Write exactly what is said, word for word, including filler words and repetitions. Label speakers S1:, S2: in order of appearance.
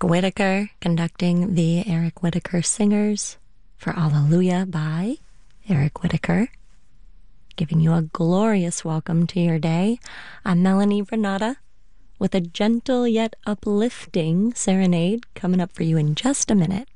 S1: Eric Whitacre conducting the Eric Whitacre Singers for Alleluia by Eric Whitacre. Giving you a glorious welcome to your day. I'm Melanie Renata with a gentle yet uplifting serenade coming up for you in just a minute.